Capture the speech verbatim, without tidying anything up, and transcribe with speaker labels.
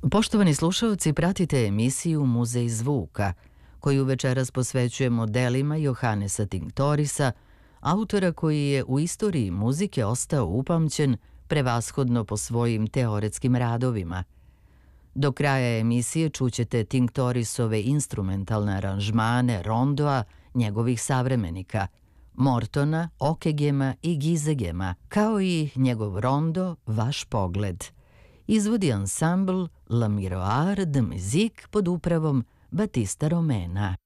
Speaker 1: Poštovani slušalci, pratite emisiju Muzej zvuka, koju večeras posvećujemo delima Johannesa Tinctorisa, autora koji je u istoriji muzike ostao upamćen prevashodno po svojim teoretskim radovima. Do kraja emisije čućete Tinctorisove instrumentalne aranžmane rondoa njegovih savremenika, Mortona, Okegema i Gizegema, kao i njegov rondo Vaš pogled. Izvodi ansambl La Miroir de Musique pod upravom Batista Romena.